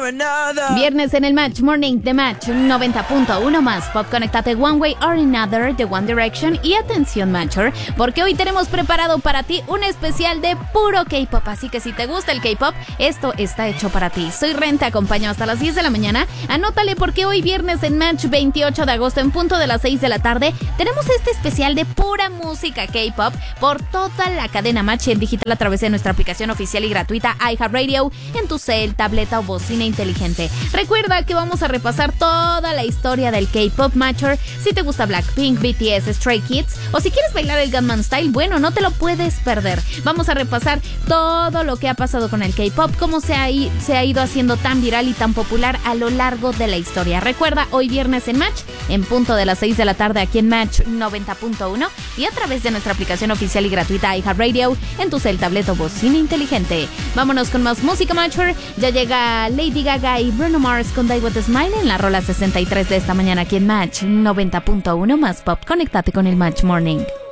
or another. Viernes en el Match Morning de Match 90.1 más Pop. Conéctate One Way or Another de One Direction. Y atención Matcher, porque hoy tenemos preparado para ti un especial de puro K-pop. Así que si te gusta el K-pop, esto está hecho para ti. Soy Ren, te acompaño hasta las 10 de la mañana. Anótale porque hoy viernes en Match 28 de agosto en punto de las 6 de la tarde tenemos este especial de pura música K-pop por toda la cadena Match en digital a través de nuestra aplicación oficial y gratuita iHeartRadio en tu cel, tableta o bocina inteligente. Recuerda que vamos a repasar toda la historia del K-pop Matcher. Si te gusta Blackpink, BTS, Stray Kids o si quieres bailar el Gangnam Style, bueno, no te lo puedes perder. Vamos a repasar todo lo que ha pasado con el K-pop, cómo se ha ido haciendo tan viral y tan popular a lo largo de la historia. Recuerda, hoy viernes en Match, en punto de las 6 de la tarde aquí en Match 90.1 y a través de nuestra aplicación oficial y gratuita iHeartRadio en tu cel, tableta o bocina inteligente. Vámonos con más música Matcher. Ya llega Lady Gaga y Bruno Mars con Die With A Smile en la rola 63 de esta mañana aquí en Match 90.1 más Pop. Conéctate con el Match Morning.